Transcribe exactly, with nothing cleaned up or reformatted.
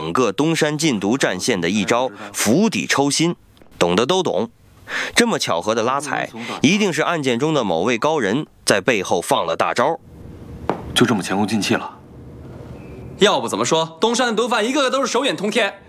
整个东山禁毒战线的一招釜底抽薪，懂的都懂。这么巧合的拉踩，一定是案件中的某位高人在背后放了大招。 就这么前功尽弃了？ 要不怎么说东山的毒贩一个个都是手眼通天？